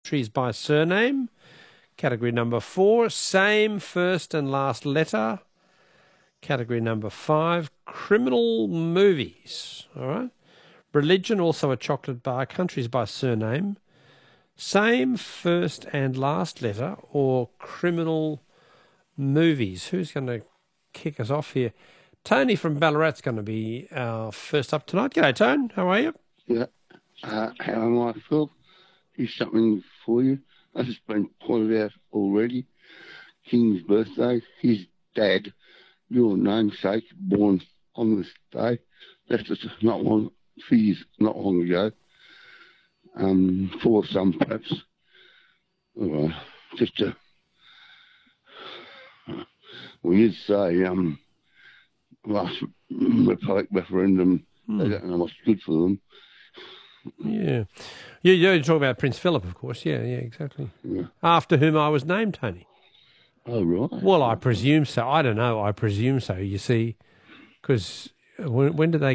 countries by surname. Category number 4, same first and last letter. Category number 5, criminal movies. All right. Religion, also a chocolate bar. Countries by surname. Same first and last letter or criminal movies. Who's going to kick us off here? Tony from Ballarat's going to be our first up tonight. G'day, Tone. How are you? Yeah. How am I, Phil? Here's something for you. As it's been pointed out already, King's birthday, his dad, your namesake, born on this day, left us not long ago. For some, perhaps, just a, we did say, last Republic referendum, they don't know what's good for them. Yeah. You're talking about Prince Philip, of course. Yeah, exactly. Yeah. After whom I was named, Tony. Oh, right. Well, I presume so. I don't know. I presume so. You see, because when did they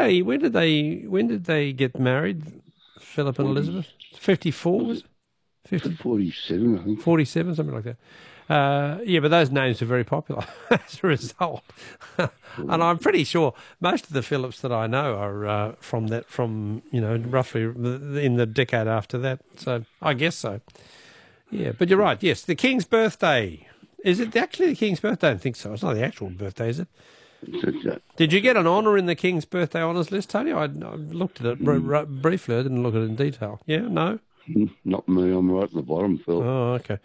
get married? Philip and Elizabeth. 54 was it? 47, I think. 47, something like that. Yeah, but those names are very popular as a result. And I'm pretty sure most of the Phillips that I know are from roughly in the decade after that. So I guess so. Yeah, but you're right. Yes, the King's birthday. Is it actually the King's birthday? I don't think so. It's not the actual birthday, is it? Did you get an honour in the King's birthday honours list, Tony? I looked at it briefly. I didn't look at it in detail. Yeah, no? Not me. I'm right at the bottom, Phil. Oh, okay.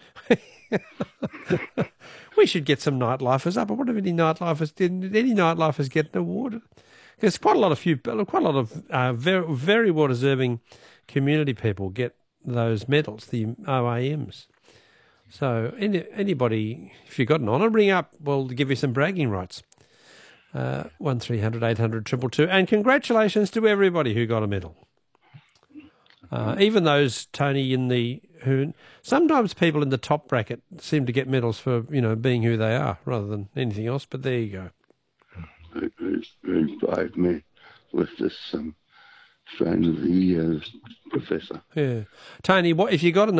We should get some nightlifers up. I wonder if any nightlifers get an award. There's quite a lot of very, very well-deserving community people get those medals, the OAMs. So anybody, if you've got an honour, ring up. We'll give you some bragging rights. 1300 800 222. And congratulations to everybody who got a medal. Even those, Tony, who sometimes people in the top bracket seem to get medals for, being who they are rather than anything else, but there you go. Very brave man with this strain of the professor. Yeah. Tony, what if you got an